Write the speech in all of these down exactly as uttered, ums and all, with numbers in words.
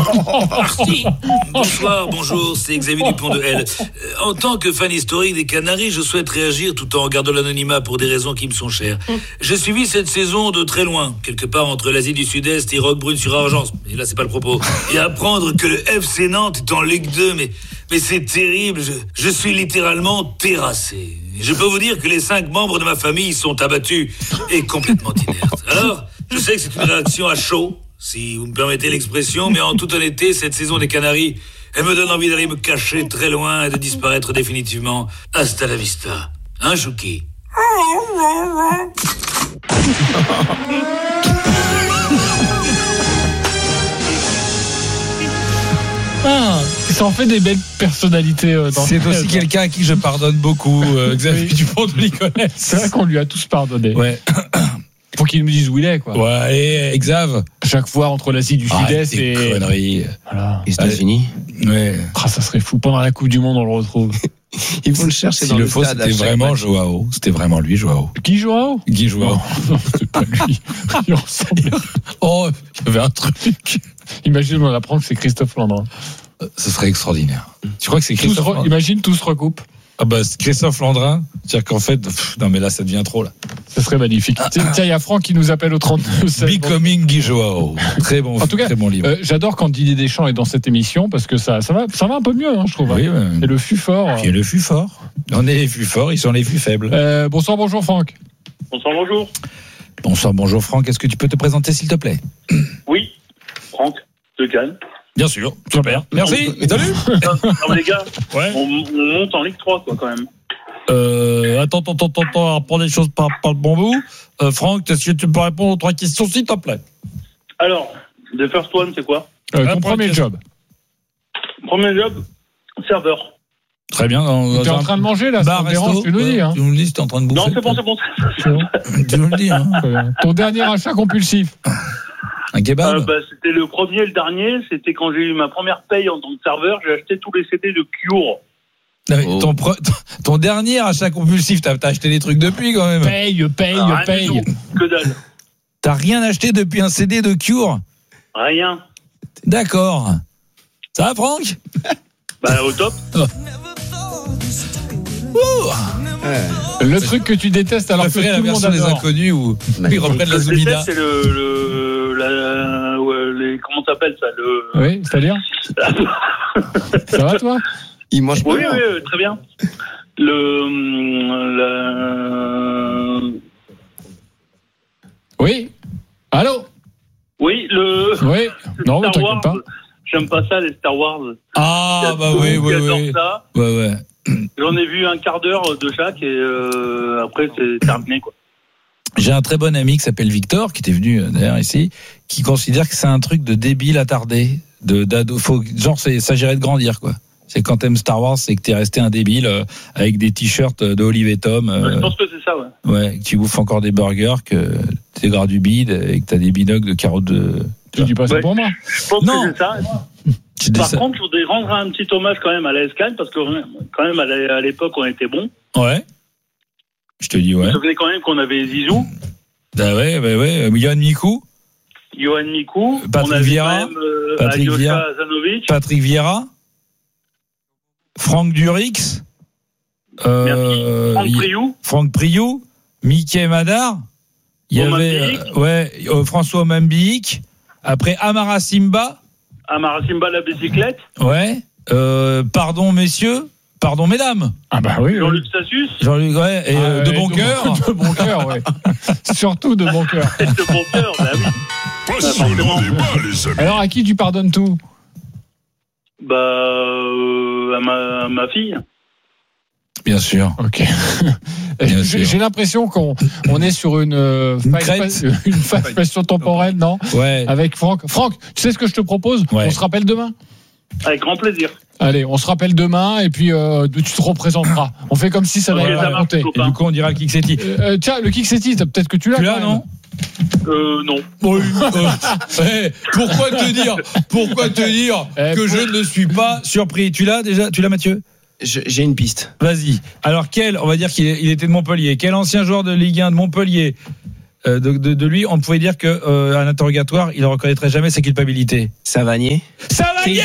Parti. Bonsoir, bonjour, c'est Xavier Dupont de L. En tant que fan historique des Canaries, je souhaite réagir tout en gardant l'anonymat pour des raisons qui me sont chères. J'ai suivi cette saison de très loin, quelque part entre l'Asie du Sud-Est et Roquebrune-sur-Argence. Et là, c'est pas le propos. Et apprendre que le F C Nantes est en Ligue deux, mais, mais c'est terrible. Je, je suis littéralement terrassé. Je peux vous dire que les cinq membres de ma famille sont abattus et complètement inertes. Alors, je sais que c'est une réaction à chaud, si vous me permettez l'expression, mais en toute honnêteté, cette saison des Canaries, elle me donne envie d'aller me cacher très loin et de disparaître définitivement. Hasta la vista. Hein, Chouki? Ah, ça en fait des belles personnalités. Euh, dans c'est aussi quelqu'un à qui je pardonne beaucoup, euh, Xavier oui. Dupont de Ligonnès. C'est vrai qu'on lui a tous pardonné. Ouais. Pour qu'il nous dise où il est, quoi. Ouais, allez, Xav. Chaque fois entre l'Asie du ah, Sud-Est et. conneries. Voilà. Les États-Unis. Ouais. Ah, ça serait fou. Pendant la Coupe du Monde, on le retrouve. Ils vont le chercher si dans le le faux, stade. c'était vraiment Joao. C'était vraiment lui, Joao. Qui, Joao? Guy Joao. Non, c'est pas lui. Il ressemble. Oh, il y avait un truc. Imagine, on apprend que c'est Christophe Landrin. Ce serait extraordinaire. Tu crois que c'est Tous Christophe re... Imagine, tout se recoupe. Ah bah, Christophe Landrin. C'est-à-dire qu'en fait, pff, non mais là, ça devient trop, là. Ce serait magnifique. Ah, tiens, il y a Franck qui nous appelle au trente-deux. Becoming Guy Joao. Très bon, en tout cas, très bon livre. Euh, j'adore quand Didier Deschamps est dans cette émission parce que ça, ça va, ça va un peu mieux, hein, je trouve. Oui, hein. ouais. Et le fût fort. Puis le fût fort. On est les fûts forts, ils sont les fûts faibles. Euh, bonsoir, bonjour Franck. Bonsoir, bonjour. Bonsoir, bonjour Franck. Est-ce que tu peux te présenter, s'il te plaît? Oui, Franck, de Cannes. Bien sûr, super. Merci. Et salut. Non, non, les gars, ouais. on, on monte en Ligue trois, quoi, quand même. Euh, attends, attends, attends, attends, prends les choses par, par le bon bout. Euh, Franck, est-ce que tu peux répondre aux trois questions, s'il te plaît? Alors, the first one, c'est quoi? euh, Ton premier question. job. Premier job, serveur. Très bien. Dans, tu es en train de manger, là, bar, resto, dérange, tu nous dis. Hein. Tu nous le dis, tu es en train de bouffer. Non, c'est bon, c'est bon. C'est bon. Tu nous le dis. Hein. Ton dernier achat compulsif? Un kebab? euh, bah, C'était le premier et le dernier. C'était quand j'ai eu ma première paye en tant que serveur. J'ai acheté tous les C D de Cure. Oh. Ton, pre... ton dernier achat compulsif, t'as, t'as acheté des trucs depuis quand même. Paye, paye, ah, paye. Que dalle. T'as rien acheté depuis un C D de Cure? Rien. D'accord. Ça va, Franck? Bah, au top. Oh. Ouais. Le truc que tu détestes alors que tout la le monde version adore. des inconnus où ils reprennent la Zoumida. C'est le, le la, ouais, les, comment s'appelle ça le... Oui, c'est-à-dire ça va toi? Il mange pas. Oui, oui, oui, très bien. Le, le... Oui. Allô? Oui, le. Oui. Non, mais t'inquiète pas. J'aime pas ça, les Star Wars. Ah, bah oui, oui, oui. Ça. Ouais, ouais. J'en ai vu un quart d'heure de chaque et euh, après c'est terminé, quoi. J'ai un très bon ami qui s'appelle Victor, qui était venu d'ailleurs ici, qui considère que c'est un truc de débile attardé, de d'ado. Faut, genre, c'est, ça s'agirait de grandir, quoi. C'est quand t'aimes Star Wars, c'est que t'es resté un débile euh, avec des t-shirts de Olive et Tom. Euh, ouais, je pense que c'est ça, ouais. Ouais, que tu bouffes encore des burgers, que t'es gras du bide et que t'as des binocles de carottes de. Tu dis pas ça ouais. pour moi. Je pense non. que c'est ça. Par ça. contre, je voudrais rendre un petit hommage quand même à la S K parce que quand même à l'époque on était bons. Ouais. Je te dis ouais. Vous savez quand même qu'on avait Zizou. Bah ouais, bah ouais. Yohan Mikou. Yohan Mikou. Patrick on avait Vieira. Quand même, euh, Patrick Vieira. Zanovic. Patrick Vieira. Franck Durix. Euh, Franck Priou. Franck Priou. Mickey Madar. Il y avait euh, ouais, euh, François Mambiik. Après Amara Simba. Amara Simba la bicyclette. Ouais. Euh, pardon messieurs. Pardon mesdames. Ah bah oui. Jean-Luc Sassus. Jean-Luc ouais. Et ah, euh, de bon cœur. De bon cœur, ouais. Surtout de bon cœur. De bon cœur, bah oui. Pas seulement des balles, les amis. Alors à qui tu pardonnes tout? Bah euh, à, ma, à ma fille. Bien sûr. Ok. Bien j'ai, j'ai l'impression qu'on on est sur une euh, une, phase, une phase spatio-temporelle, non? Ouais. Avec Franck. Franck, tu sais ce que je te propose? Ouais. On se rappelle demain? Avec grand plaisir. Allez, on se rappelle demain et puis euh, tu te représenteras. On fait comme si ça n'avait pas compté. Et du coup, on dira le Kiksetti. Euh, tiens, le Kiksetti, peut-être que tu l'as. Tu l'as, non? Euh, non. Oui, euh, hey, pourquoi te dire, pourquoi te dire eh, que pour... je ne suis pas surpris? Tu l'as déjà? Tu l'as, Mathieu? Je, j'ai une piste. Vas-y. Alors, quel, on va dire qu'il il était de Montpellier. Quel ancien joueur de Ligue un de Montpellier euh, de, de, de lui, on pouvait dire que euh, un interrogatoire, il ne reconnaîtrait jamais sa culpabilité. Savanier. Savanier.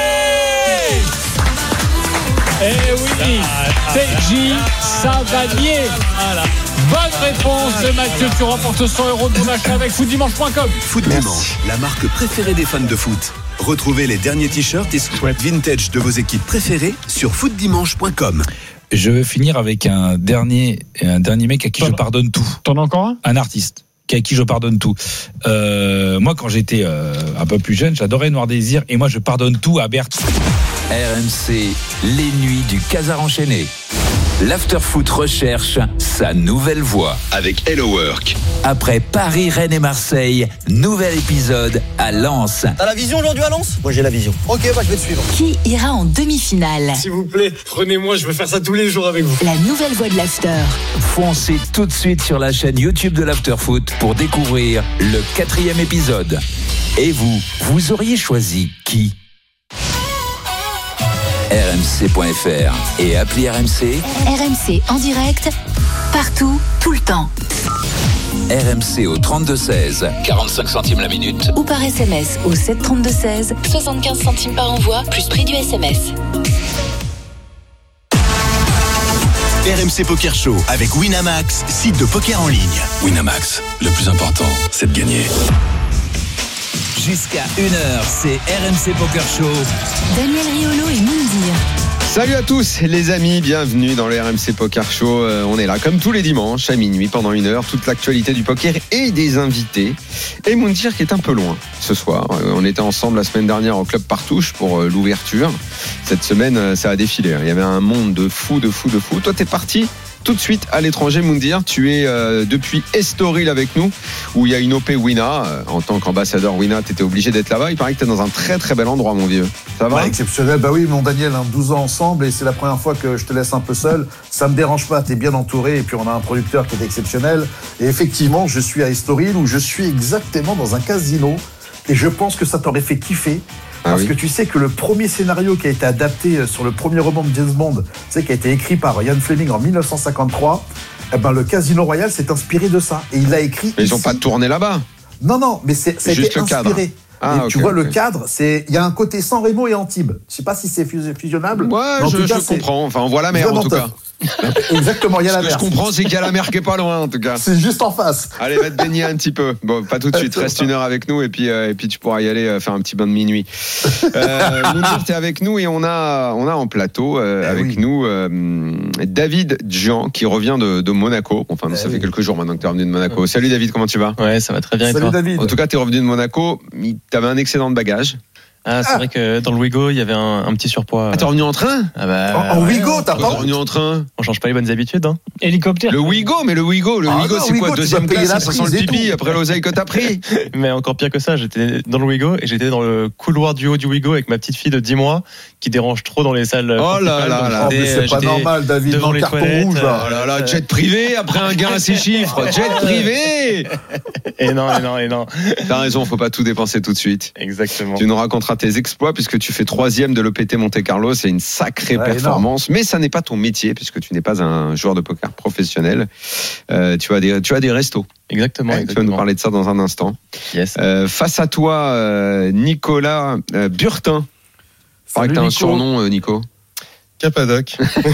Eh oui, Teji Savanier. Voilà. Bonne réponse de Mathieu. Tu remportes cent euros de bon achat avec foot dimanche point com. Foot Dimanche, la marque préférée des fans de foot. Retrouvez les derniers t-shirts et sweats vintage de vos équipes préférées sur foot dimanche point com. Je vais finir avec un dernier, un dernier mec à qui je pardonne tout. T'en as encore un ? Un artiste à qui je pardonne tout. Euh, moi, quand j'étais euh, un peu plus jeune, j'adorais Noir Désir et moi, je pardonne tout à Berthe. R M C, les nuits du Casar enchaîné. L'Afterfoot recherche sa nouvelle voix. Avec Hello Work. Après Paris, Rennes et Marseille, nouvel épisode à Lens. T'as la vision aujourd'hui à Lens ? Moi j'ai la vision. Ok, bah je vais te suivre. Qui ira en demi-finale ? S'il vous plaît, prenez-moi, je veux faire ça tous les jours avec vous. La nouvelle voix de l'After. Foncez tout de suite sur la chaîne YouTube de l'Afterfoot pour découvrir le quatrième épisode. Et vous, vous auriez choisi qui ? R M C point F R et appli R M C. R M C en direct, partout, tout le temps. R M C au trente-deux seize, quarante-cinq centimes la minute. Ou par S M S au sept trente-deux seize, soixante-quinze centimes par envoi, plus prix du S M S. R M C Poker Show avec Winamax, site de poker en ligne. Winamax, le plus important, c'est de gagner. Jusqu'à une heure, c'est R M C Poker Show. Daniel Riolo et Moundir. Salut à tous les amis, bienvenue dans le R M C Poker Show. Euh, on est là comme tous les dimanches à minuit pendant une heure, toute l'actualité du poker et des invités. Et Moundir qui est un peu loin ce soir. Euh, on était ensemble la semaine dernière au Club Partouche pour euh, l'ouverture. Cette semaine, euh, ça a défilé. Il y avait un monde de fous, de fous, de fous. Toi, t'es parti tout de suite à l'étranger, Moundir. Tu es euh, depuis Estoril avec nous, où il y a une O P Wina. Euh, en tant qu'ambassadeur Wina, tu étais obligé d'être là-bas. Il paraît que tu es dans un très très bel endroit, mon vieux. Ça va ? Ouais, exceptionnel. Bah oui, mon Daniel, hein, douze ans ensemble, et c'est la première fois que je te laisse un peu seul. Ça me dérange pas, tu es bien entouré, et puis on a un producteur qui est exceptionnel. Et effectivement, je suis à Estoril, où je suis exactement dans un casino, et je pense que ça t'aurait fait kiffer. Ah Parce oui. que tu sais que le premier scénario qui a été adapté sur le premier roman de James Bond, tu sais, qui a été écrit par Ian Fleming en dix-neuf cent cinquante-trois, eh ben, le Casino Royale s'est inspiré de ça. Et il l'a écrit. Mais ils ici. n'ont pas tourné là-bas. Non, non, mais c'est, ça a Juste été le cadre. inspiré. Ah, et okay, tu vois, okay. le cadre, c'est, il y a un côté San Remo et Antibes. Je sais pas si c'est fus- fusionnable. Ouais, mais en je, tout cas, je c'est comprends. Enfin, on voit la mer en vraiment tout top. cas. Exactement, il y a Ce la que mer. je comprends, c'est qu'il y a la mer qui est pas loin en tout cas. C'est juste en face. Allez, va te baigner un petit peu. Bon, pas tout de suite. Reste une heure avec nous et puis euh, et puis tu pourras y aller euh, faire un petit bain de minuit. Euh, Moundir, t'es avec nous et on a on a en plateau euh, Eh avec oui. nous euh, David Jean qui revient de, de Monaco. Enfin, Eh ça oui. fait quelques jours maintenant que t'es revenu de Monaco. Salut David, comment tu vas ? Ouais, ça va très bien. Salut et toi David. En tout cas, t'es revenu de Monaco. T'avais un excédent de bagages. Ah, c'est Ah. vrai que dans le Ouigo, il y avait un, un petit surpoids. Ah, t'es revenu en train ? Ah bah, En, en ouais, Ouigo, t'as T'es pas revenu en train. on change pas les bonnes habitudes. Hein. Hélicoptère. Le Ouigo, mais le Ouigo, le Ah Ouigo, non, c'est Ouigo, quoi ? tu Deuxième dois payer classe, la ça sent le prise et pipi tout. après l'oseille que t'as pris. Mais encore pire que ça, j'étais dans le Ouigo et j'étais dans le couloir du haut du Ouigo avec ma petite fille de dix mois qui dérange trop dans les salles. Oh là principales. là Donc là. Oh, mais j'étais- c'est pas j'étais normal, David. devant Dans le les carton toilettes, rouge, là. Oh là là, jet privé après un gain à ces chiffres. Jet privé. Et non, et non, et non. T'as raison, faut pas tout dépenser tout de suite. Exactement. Tu nous raconteras tes exploits puisque tu fais troisième de l'E P T Monte Carlo. C'est une sacrée Ouais, performance, mais ça n'est pas ton métier puisque tu n'es pas un joueur de poker professionnel. Euh, tu as des, tu as des restos. Exactement. Ouais, tu vas exactement. nous parler de ça dans un instant. Yes. Euh, face à toi, euh, Nicolas euh, Burtin. Il paraît que Salut, t'as un Nico. surnom, euh, Nico. Capadoc.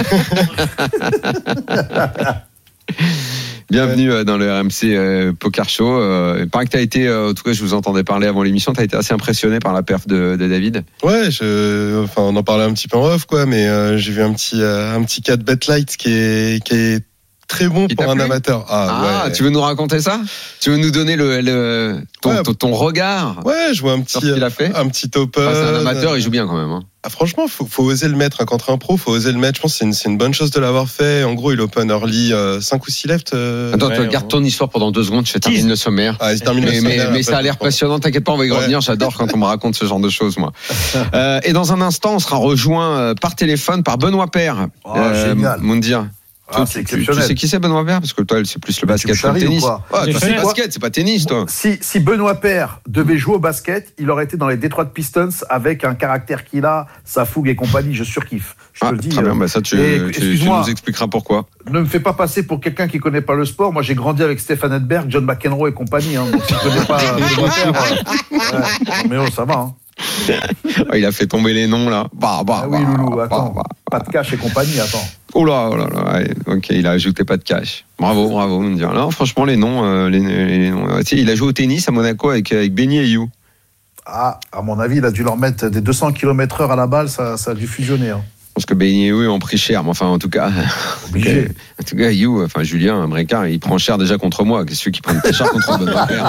Bienvenue euh, dans le R M C euh, Poker Show. Euh, il paraît que tu as été, euh, en tout cas je vous entendais parler avant l'émission, tu as été assez impressionné par la perf de, de David. Ouais, je, enfin, on en parlait un petit peu en off, quoi, mais euh, j'ai vu un petit, euh, un petit quatre bet light qui est, qui est très bon Qui pour t'a un plu amateur. Ah, Ah, ouais. tu veux nous raconter ça ? Tu veux nous donner le, le ton, Ouais. ton, ton regard Ouais, je vois un sur petit, ce qu'il a fait. un petit open. Enfin, c'est un amateur, il joue bien quand même. Hein. Ah, franchement, faut, faut oser le mettre. Hein, contre un pro, faut oser le mettre. Je pense que c'est une, c'est une bonne chose de l'avoir fait. En gros, il open early euh, cinq ou six left. Euh, Attends, ouais, tu gardes on- ton histoire pendant deux secondes, je te termine le sommaire. Ah, il termine Mais, le mais, sommaire, mais après, ça a l'air je comprends. passionnant, t'inquiète pas, on va y Ouais. revenir, j'adore quand on me raconte ce genre de choses, moi. Euh, et dans un instant, on sera rejoint euh, par téléphone par Benoît Père. Oh, génial. Moundir, Ah, Toi, c'est tu, tu exceptionnel. sais qui c'est Benoît Paire? Parce que toi, c'est plus le basket que le charries ou tennis. quoi Ouais, toi, Tu sais c'est quoi basket, c'est pas tennis, toi. Si, si Benoît Paire devait jouer au basket, il aurait été dans les Detroit Pistons avec un caractère qu'il a, sa fougue et compagnie. Je surkiffe. Je Ah, te le dis. très bien, bah ça, tu, Et, tu, tu excuse-moi, nous expliqueras pourquoi. ne me fais pas passer pour quelqu'un qui connaît pas le sport. Moi, j'ai grandi avec Stefan Edberg, John McEnroe et compagnie. Hein. Donc, si je connais pas Benoît Paire, euh, ouais. Mais oh, ça va. Hein. Ah, il a fait tomber les noms, là. Bah, bah, Ah oui, bah, Loulou, bah, attends. bah, Pas de cash et compagnie, attends. Oh là, oh là, là, ouais, ok, il a ajouté pas de cash. Bravo, bravo, me dire. Non, franchement, les noms, euh, les, les noms. Tu sais, il a joué au tennis à Monaco avec, avec Benny et You. Ah, à mon avis, il a dû leur mettre des deux cents kilomètres heure à la balle, ça, ça a dû fusionner. Hein. Je pense que Benny et You ont pris cher, mais enfin, en tout cas, Obligé. en tout cas, You, enfin, Julien, un Brécard, il prend cher déjà contre moi. Qu'est-ce qui prend très cher contre Benoît Paire?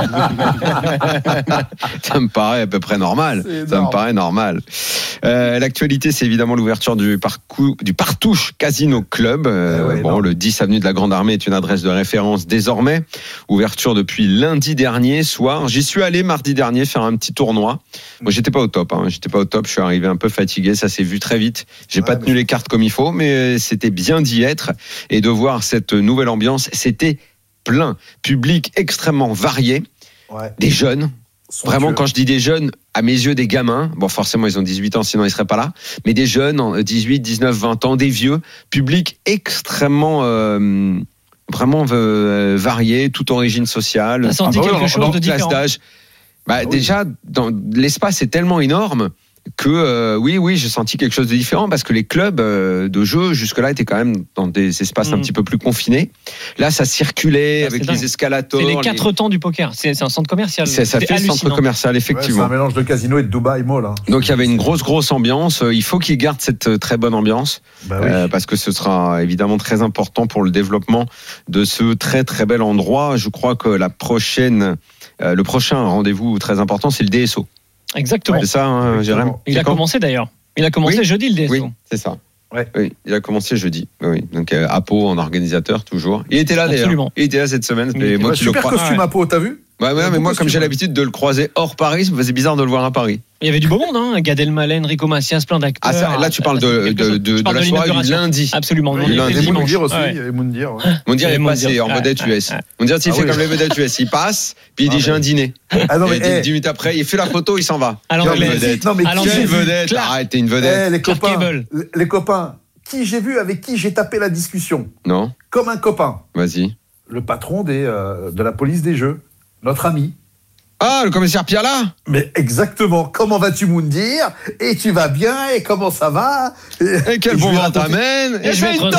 Ça me paraît à peu près normal. Ça me paraît normal. Euh, l'actualité, c'est évidemment l'ouverture du, parcou- du Partouche Casino Club. Euh, ouais, bon, non. le dix avenue de la Grande Armée est une adresse de référence désormais. Ouverture depuis lundi dernier soir. J'y suis allé mardi dernier faire un petit tournoi. Moi, j'étais pas au top. Hein. J'étais pas au top. Je suis arrivé un peu fatigué. Ça s'est vu très vite. J'ai Ouais, pas tenu les cartes comme il faut, mais c'était bien d'y être et de voir cette nouvelle ambiance. C'était plein. Public extrêmement varié. Ouais. Des jeunes. Somptueux. Vraiment, quand je dis des jeunes, à mes yeux, des gamins. Bon, forcément, ils ont dix-huit ans, sinon ils seraient pas là. Mais des jeunes, en dix-huit, dix-neuf, vingt ans, des vieux. Public extrêmement, euh, vraiment euh, varié, toute origine sociale. T'as senti Ah bah ouais, quelque on- chose Dans de classe différent. d'âge. Bah, Ah oui. déjà, dans, l'espace est tellement énorme que euh, oui, oui, j'ai senti quelque chose de différent parce que les clubs euh, de jeu jusque-là étaient quand même dans des espaces Mm. un petit peu plus confinés. Là, ça circulait Ah, avec c'est dingue. les escalators. C'est les les- quatre temps du poker. C'est c'est un centre commercial. Ça, ça C'est fait le centre hallucinant. commercial, Ouais, c'est effectivement. un mélange de casino et de Dubaï Mall. Hein. Donc il y avait une grosse, grosse ambiance. Il faut qu'ils gardent cette euh, très bonne ambiance Bah oui. euh, parce que ce sera évidemment très important pour le développement de ce très, très bel endroit. Je crois que la prochaine, euh, le prochain rendez-vous très important, c'est le D S O. Exactement. C'est ça, hein, Jérém? Il C'est a quand commencé d'ailleurs. Il a commencé Oui. jeudi le D S O. Oui, c'est ça. Ouais. Oui, il a commencé jeudi. Oui, donc euh, Apo en organisateur toujours. Il était là d'ailleurs. Absolument. Il était là cette semaine. Il C'est était moi Ouais, qui le super crois. costume Ouais. à peau, t'as vu? Ouais, ouais, mais moi comme j'ai l'habitude de le croiser hors Paris, ça me faisait bizarre de le voir à Paris. Il y avait du beau monde, hein. Gad Elmaleh, Enrico Macias, plein d'acteurs. Ah ça, là tu parles de, de, de, Je de parle la de soirée du l'inauguration. lundi. Absolument. Oui, On il y y a était des dimanche. Moundir aussi, Ouais. il y avait Moundir. Ouais. Mondir Et est Mondir. passé en Ouais, vedette ouais, U S. ouais. Mondir, tu Ah fait oui. comme les vedettes U S. Il passe, puis il dit Ah, j'ai mais- un dîner. Ah non, mais, Et eh, dix minutes après, il fait la photo, il s'en va. À non, l'anglais. mais, vedette. non, mais À qui l'anglais. j'ai Quelle vu vedette? Clark. Arrête, t'es une Eh, vedette. les Clark copains, Gable. les copains, qui j'ai vu, avec qui j'ai tapé la discussion, Non, comme un copain, vas-y. le patron des, euh, de la police des jeux, notre ami. Ah, le commissaire Pierre là. Mais exactement, comment vas-tu Moundir? Et tu vas bien? Et comment ça va? Et quel je bon lui vent raconte- t'amène. Et je vais c'est une te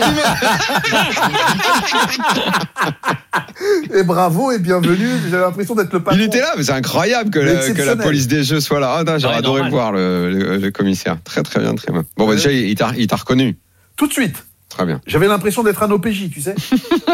tornade. Et bravo et bienvenue, j'avais l'impression d'être le patron. Il était là, mais c'est incroyable que, Mais la, que la exceptionnel. police des jeux soit là. Ah, non, j'aurais Ouais, adoré normal. le voir, le, le- le commissaire. Très, très bien, très bien. Bon, bah, Ouais. déjà, il il t'a il t'a reconnu. Tout de suite. Très bien. J'avais l'impression d'être un O P J, tu sais.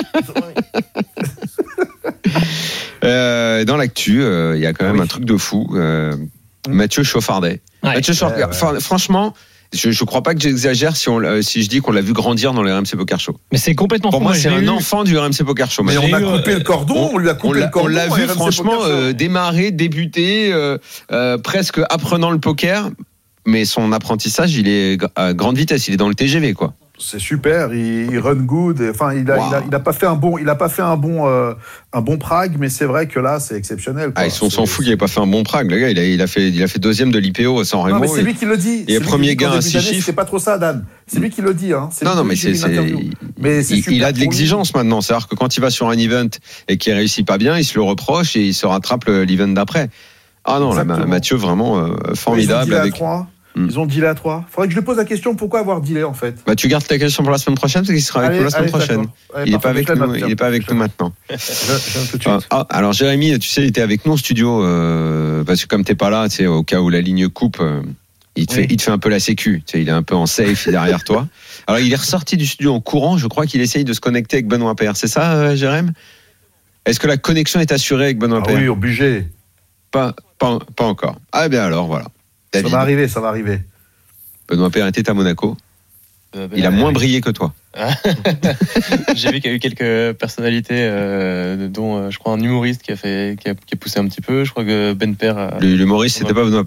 Euh, dans l'actu, euh, il y a quand même Oui. un truc de fou. Euh, Mathieu Chauffardet. Ouais. Mathieu Chauffardet. Ouais, ouais. Enfin, franchement, je ne crois pas que j'exagère si, on, l'a- si je dis qu'on l'a vu grandir dans le R M C Poker Show. Mais c'est complètement Pour fou. moi, je c'est l'ai un eu- enfant du R M C Poker Show. Mais Mathieu. on a eu, coupé euh, le cordon, on, lui a On coupé l'a, le cordon. on l'a au vu R M C franchement Poker Show. euh, démarrer, débuter, euh, euh, presque apprenant le poker, mais son apprentissage, il est à grande vitesse, il est dans le T G V, quoi. C'est super, il, il run good. et- Enfin, il a, Wow. il a, il a pas fait un bon, il a pas fait un bon, euh, un bon Prague, mais c'est vrai que là, c'est exceptionnel. Quoi. Ah, on s'en C'est- fout, il n'avait pas fait un bon Prague, le gars, il a, il a fait, il a fait deuxième de l'I P O sans Non, Remo. mais c'est lui qui le dit. Et C'est le lui premier qui dit qu'en gain à début six d'année, chiffres. C'est pas trop ça, Dan. C'est lui qui le dit. Hein. C'est Non, lui non, qui mais dit c'est, une c'est, interview. Mais c'est il, super il a de pour lui. l'exigence maintenant. C'est-à-dire que quand il va sur un event et qu'il réussit pas bien, il se le reproche et il se rattrape le- l'event d'après. Ah non, là, Exactement. Mathieu, vraiment euh, Ils ont formidable. dealé à Avec... trois. Hmm. Ils ont dealé à trois. Faudrait que je lui pose la question pourquoi avoir dealé en fait. Bah, tu gardes ta question pour la semaine prochaine parce qu'il sera avec Allez, nous la semaine allez, prochaine. d'accord. Allez, il n'est parfait, pas avec je la nous. note, Il tiens. n'est pas avec Je nous la maintenant. Je, je viens tout de Ah, suite. ah, alors Jérémy, tu sais, il était avec nous au studio euh, parce que comme t'es pas là, tu sais, au cas où la ligne coupe, euh, il te Oui. fait, il te fait un peu la sécu. Tu sais, il est un peu en safe derrière toi. Alors il est ressorti du studio en courant. Je crois qu'il essaye de se connecter avec Benoît Paire. C'est ça, euh, Jérémy? Est-ce que la connexion est assurée avec Benoît Ah Paire? oui, obligé. Pas, pas, pas encore. Ah bien alors voilà. Ça David, va arriver, ça va arriver. Benoît Paire était à Monaco. Euh, Il a ben, moins brillé que toi. J'ai vu qu'il y a eu quelques personnalités, euh, dont euh, je crois un humoriste qui a fait, qui a, qui a poussé un petit peu. Je crois que Ben Père. a- L'humoriste, c'était pas Benoît Paire. Hein.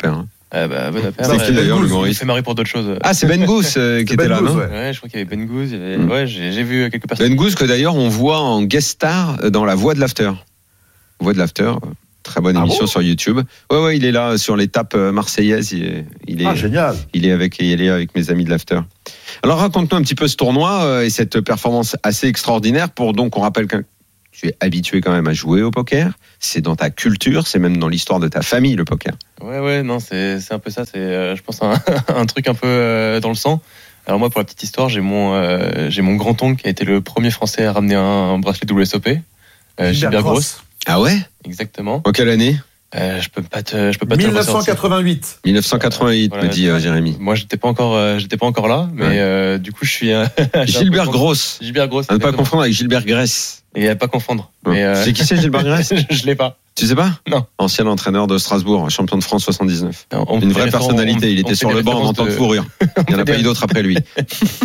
Euh, bah, bonne affaire. C'est qui d'ailleurs Il l'humoriste fait marrer pour d'autres choses. Ah, c'est Ben Goose euh, qui Ben était là, Goose, non ouais. Ouais, je crois qu'il y avait Ben Goose. il y avait- Mm. Ouais, j'ai, j'ai vu quelques personnes. Ben Goose que d'ailleurs on voit en guest star dans La Voix de l'After. Voix de l'After, euh, très bonne Ah émission bon sur YouTube. Ouais, ouais, il est là sur l'étape euh, marseillaise. Il est, il est, Ah, génial. il est avec, il est avec mes amis de l'After. Alors raconte-nous un petit peu ce tournoi euh, et cette performance assez extraordinaire. Pour donc on rappelle que tu es habitué quand même à jouer au poker. C'est dans ta culture, c'est même dans l'histoire de ta famille le poker. Ouais, ouais, non, c'est, c'est un peu ça. C'est, euh, je pense, un, un truc un peu euh, dans le sang. Alors moi, pour la petite histoire, j'ai mon, euh, j'ai mon grand-oncle qui a été le premier Français à ramener un, un bracelet W S O P. Euh, Gilbert Gross. Ah ouais? Exactement. En quelle année? Euh, je peux pas te, je peux pas te mille le neuf cent ressortir. quatre-vingt-huit. mille neuf cent quatre-vingt-huit, Voilà, me dit euh, Jérémy. Moi, j'étais pas encore, euh, j'étais pas encore là, mais Ouais. euh, du coup, je suis. euh, j'ai un peu Gilbert conf- Gross. Gilbert Gross. À ne pas exactement. confondre avec Gilbert Grèce. Et à pas confondre. Ouais. Mais, euh, Tu sais qui c'est Gilbert Grèce? Je l'ai pas. Tu sais pas? Non. Ancien entraîneur de Strasbourg, champion de France soixante-dix-neuf. Non, on Une fait vraie des références- personnalité. on- Il on était fait sur des le banc en références tant que de- fourrure. Il n'y en a fait pas des- eu d'autres après lui. Je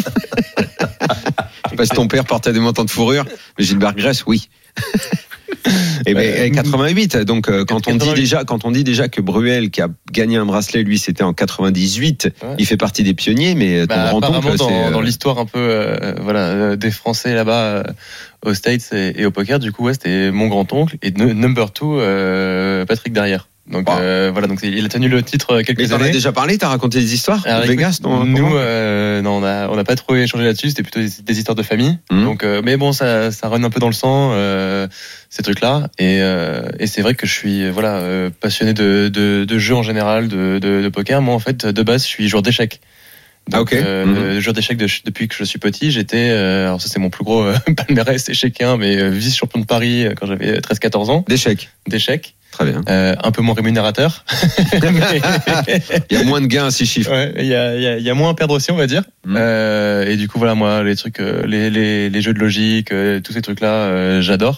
sais pas si ton père portait des montants de fourrure, mais Gilbert Grèce, oui. Et ben, Euh, quatre-vingt-huit. Donc, euh, quand on dit quatre-vingt-huit. déjà, quand on dit déjà que Bruel, qui a gagné un bracelet, lui, c'était en quatre-vingt-dix-huit, Ouais. il fait partie des pionniers, mais ton Bah, grand-oncle, apparemment, dans, c'est, euh, dans l'histoire un peu euh, voilà, euh, des Français là-bas euh, aux States et, et au poker, du coup, ouais, c'était mon grand-oncle et no- number two, euh, Patrick derrière. Donc Wow. euh, voilà, donc c'est- il a tenu le titre euh, mais quelques t'en as années. déjà parlé, t'as raconté des histoires Alors, de écoute, Vegas, non? nous, euh, non, on a, on n'a pas trop échangé là-dessus. C'était plutôt des, des histoires de famille. Mhm. Donc, euh, mais bon, ça, ça run un peu dans le sang, euh, ces trucs-là. Et, euh, et c'est vrai que je suis, voilà, euh, passionné de, de, de jeux en général, de, de, de poker. Moi, en fait, de base, je suis joueur d'échecs. Donc, Ah, ok. euh, Mhm. joueur d'échecs de- depuis que je suis petit. J'étais, euh, alors ça c'est mon plus gros euh, palmarès échecien, mais euh, vice-champion de Paris euh, quand j'avais treize quatorze ans. D'échecs. D'échecs. Très bien. Euh, un peu moins rémunérateur. Mais- Il y a moins de gains à six chiffres. Ouais, il y a, il y, a, il y a moins à perdre aussi, on va dire. Mm. Euh, et du coup, voilà, moi, les trucs, euh, les, les, les jeux de logique, euh, tous ces trucs-là, euh, j'adore.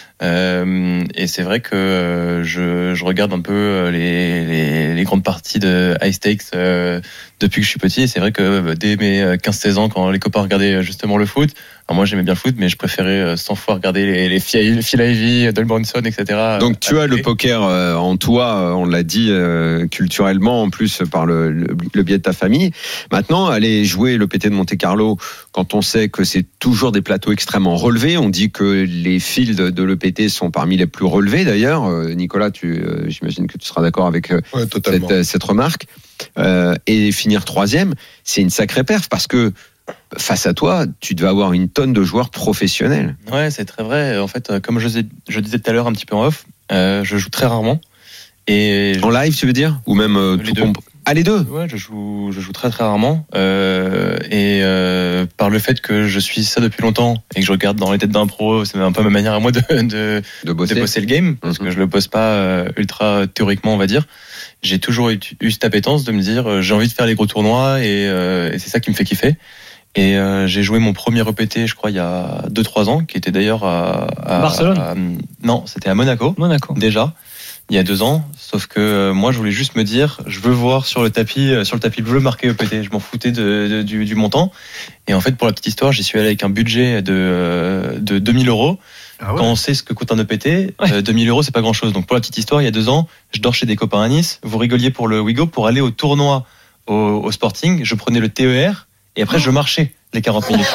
Euh, et c'est vrai que euh, je, je regarde un peu euh, les, les, les grandes parties de high stakes euh, depuis que je suis petit. Et c'est vrai que euh, dès mes quinze seize ans, quand les copains regardaient justement le foot, alors moi j'aimais bien le foot, mais je préférais euh, cent fois regarder les, les Phil Phil Ivey, Don Bronson, et cetera. Donc tu à as la le télé. poker euh, en toi, euh, on l'a dit euh, culturellement, en plus par le, le, le biais de ta famille. Maintenant, aller jouer le P T de Monte-Carlo, quand on sait que c'est toujours des plateaux extrêmement relevés, on dit que les fields de l'E P T sont parmi les plus relevés d'ailleurs. Euh, Nicolas, tu, euh, j'imagine que tu seras d'accord avec euh, Ouais, totalement. cette, cette remarque. Euh, et finir troisième, c'est une sacrée perf parce que face à toi, tu devais avoir une tonne de joueurs professionnels. Ouais, c'est très vrai. En fait, euh, comme je, sais- je disais tout à l'heure un petit peu en off, euh, je joue très rarement. Et En live, tu veux dire? Ou même euh, Les tout deux. comp- Ah, les deux? ouais, je joue, je joue très très rarement. Euh, et euh, par le fait que je suis ça depuis longtemps et que je regarde dans les têtes d'un pro, c'est un peu ma manière à moi de, de, De bosser. de bosser le game, parce Mhm. que je le bosse pas euh, ultra théoriquement, on va dire. J'ai toujours eu, eu cette appétence de me dire, euh, j'ai envie de faire les gros tournois et, euh, et c'est ça qui me fait kiffer. Et euh, j'ai joué mon premier E P T, je crois, il y a deux trois ans, qui était d'ailleurs à, à Barcelone à- non, c'était à Monaco. Monaco. Déjà, il y a deux ans. Sauf que euh, moi, je voulais juste me dire, je veux voir sur le tapis, euh, sur le tapis bleu marqué E P T. Je m'en foutais de, de- du, du montant. Et en fait, pour la petite histoire, j'y suis allé avec un budget de, euh, de deux mille euros. Ah ouais. Quand on sait ce que coûte un E P T, euh, deux mille euros, c'est pas grand chose. Donc pour la petite histoire, il y a deux ans, je dors chez des copains à Nice. Vous rigoliez pour le Wigo, pour aller au tournoi au, au Sporting. Je prenais le T E R et après je marchais les quarante minutes.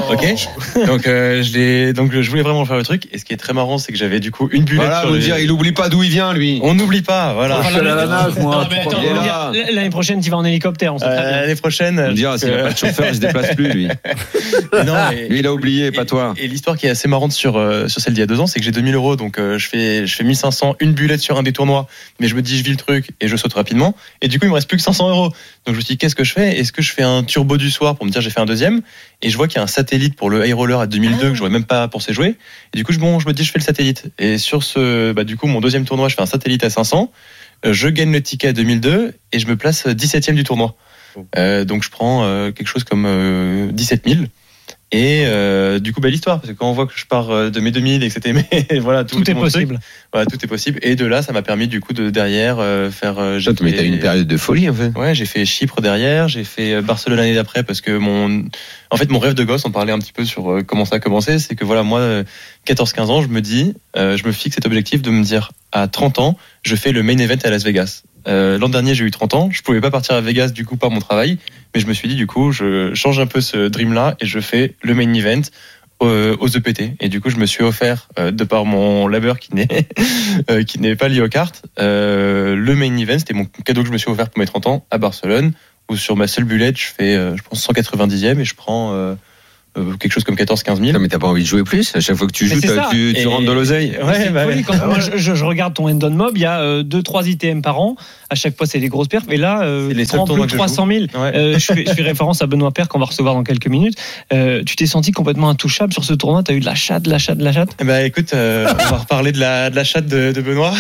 Ok. Donc euh, je l'ai, donc je voulais vraiment faire le truc. Et ce qui est très marrant, c'est que j'avais du coup une bullette. Voilà, sur vous les- dire, il oublie pas d'où il vient, lui. On n'oublie pas, voilà. Je suis allé à la nage, moi. Non, mais attends, Il est on va là. dire, l'année prochaine, tu vas en hélicoptère, on sait Euh, très bien. L'année prochaine. On me dira, s'il n'y a pas de chauffeur, il se déplace plus, lui. Et non, et- Lui, il a oublié, pas toi. Et, et l'histoire qui est assez marrante sur, euh, sur celle d'il y a deux ans, c'est que j'ai deux mille euros, donc euh, je fais, je fais mille cinq cents, une bullette sur un des tournois, mais je me dis, je vis le truc et je saute rapidement. Et du coup, il me reste plus que cinq cents euros. Donc je me suis dit, qu'est-ce que je fais? Est-ce que je fais un turbo du soir pour me dire, j'ai fait un deuxième? Et je vois qu'il y a un satellite pour le high roller à deux mille deux que j'aurais même pas pensé jouer. Et du coup, je, bon, je me dis, je fais le satellite. Et sur ce, bah, du coup, mon deuxième tournoi, je fais un satellite à cinq cents. Euh, Je gagne le ticket à deux mille deux et je me place dix-septième du tournoi. Euh, donc je prends euh, quelque chose comme euh, dix-sept mille. Et euh, du coup, belle histoire, parce que quand on voit que je pars euh, de mes deux mille et que c'était mes, voilà, tout, Tout est mon truc, possible. voilà, tout est possible. Et de là, ça m'a permis du coup de derrière euh, faire. Euh, j'ai Mais t'as fait- eu une période de folie, en fait. Ouais, j'ai fait Chypre derrière, j'ai fait Barcelone l'année d'après parce que mon, en fait, mon rêve de gosse, on parlait un petit peu sur euh, comment ça a commencé, c'est que voilà, moi, euh, quatorze quinze ans, je me dis, euh, je me fixe cet objectif de me dire, à trente ans, je fais le main event à Las Vegas. Euh, l'an dernier, j'ai eu trente ans. Je pouvais pas partir à Vegas du coup par mon travail, mais je me suis dit du coup, je change un peu ce dream là et je fais le main event aux, aux E P T. Et du coup, je me suis offert euh, de par mon labeur qui n'est euh, qui n'est pas lié aux cartes, euh, le main event. C'était mon cadeau que je me suis offert pour mes trente ans à Barcelone, où sur ma seule bullette, je fais, euh, je pense cent quatre-vingt-dixième et je prends euh, Euh, quelque chose comme quatorze à quinze mille. Non, mais t'as pas envie de jouer plus? À chaque fois que tu joues, tu, tu et rentres de l'oseille. Ouais, bah ouais. Quand moi, je, je regarde ton Endon Mob, il y a euh, deux trois I T M par an. À chaque fois, c'est des grosses perfs. Et là, euh, les prends plus de trois cent mille. Ouais. Euh, je, fais, je fais référence à Benoît Paire qu'on va recevoir dans quelques minutes. Euh, tu t'es senti complètement intouchable sur ce tournoi. T'as eu de la chatte, de la chatte, de la chatte. Bah écoute, euh, on va reparler de la, de la chatte de, de Benoît.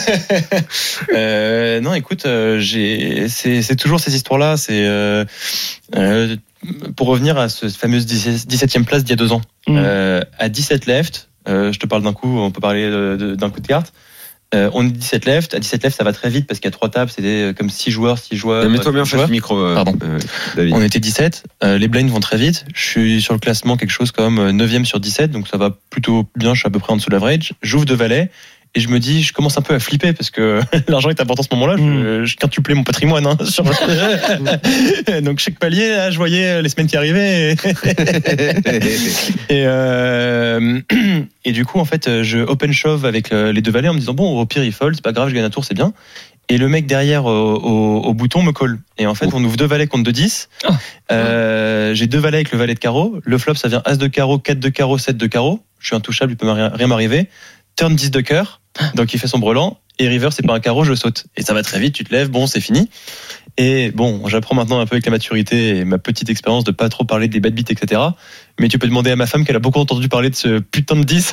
euh, non, écoute, euh, j'ai, c'est, c'est toujours ces histoires-là. C'est euh, euh, pour revenir à ce fameuse dix-septième place d'il y a deux ans. Mmh. Euh, à dix-sept left, euh, je te parle d'un coup, on peut parler de, de, d'un coup de carte. Euh, on est dix-sept left. À dix-sept left, ça va très vite parce qu'il y a trois tables. C'était comme six joueurs, six joueurs. Mets-toi bien face au micro, euh, Pardon. Euh, David. On était dix-sept. Euh, les blinds vont très vite. Je suis sur le classement quelque chose comme neuvième sur dix-sept, donc ça va plutôt bien. Je suis à peu près en dessous de l'average. J'ouvre deux valets. Et je me dis, je commence un peu à flipper parce que l'argent est important à ce moment-là. Je, je quintuplais mon patrimoine. Hein, sur le... Donc chaque palier, là, je voyais les semaines qui arrivaient. Et, et, euh... et du coup, en fait, je open shove avec les deux valets en me disant, bon, au pire, il fold, c'est pas grave, je gagne un tour, c'est bien. Et le mec derrière au, au, au bouton me colle. Et en fait, on ouvre deux valets contre deux dix. Euh, j'ai deux valets avec le valet de carreau. Le flop, ça vient as de carreau, quatre de carreau, sept de carreau. Je suis intouchable, il peut rien, rien m'arriver. Turn dix de cœur. Donc il fait son brelan. Et river, c'est pas un carreau, je saute. Et ça va très vite, tu te lèves, bon, c'est fini. Et bon, j'apprends maintenant un peu avec la maturité et ma petite expérience de pas trop parler des bad beats, et cetera. Mais tu peux demander à ma femme qu'elle a beaucoup entendu parler de ce putain de dix.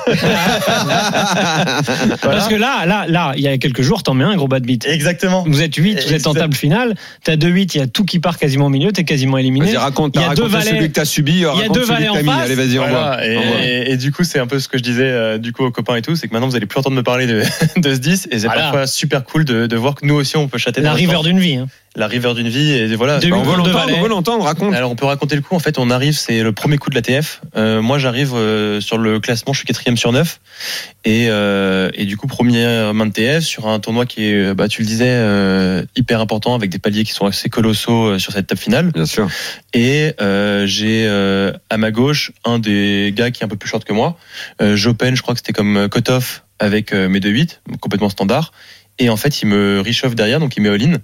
Voilà. Parce que là, là, là, il y a quelques jours, t'en mets un gros bad beat. Exactement. Vous êtes huit, vous êtes en table finale. T'as deux huit, il y a tout qui part quasiment au milieu, t'es quasiment éliminé. Vas-y, raconte, il y a deux valets, celui que t'as subi, il y a deux valets en face. Allez, vas-y, voilà. envoie. Et, envoie. Et, et du coup, c'est un peu ce que je disais, euh, du coup, aux copains et tout, c'est que maintenant, vous allez plus entendre me parler de, de ce dix. Et c'est voilà. Parfois super cool de, de voir que nous aussi, on peut chatter. La river d'une vie, hein. La river d'une vie et voilà. Bah, on veut l'entendre, on veut l'entendre, raconte. Alors on peut raconter le coup. En fait, on arrive, c'est le premier coup de la T F. Euh, moi, j'arrive euh, sur le classement, je suis quatrième sur neuf et euh, et du coup première main de T F sur un tournoi qui est, bah tu le disais, euh, hyper important avec des paliers qui sont assez colossaux sur cette table finale. Bien sûr. Et euh, j'ai euh, à ma gauche un des gars qui est un peu plus short que moi. Euh, J'open, je crois que c'était comme cut-off avec euh, mes deux huit, complètement standard. Et en fait, il me re-shove derrière, donc il met all-in.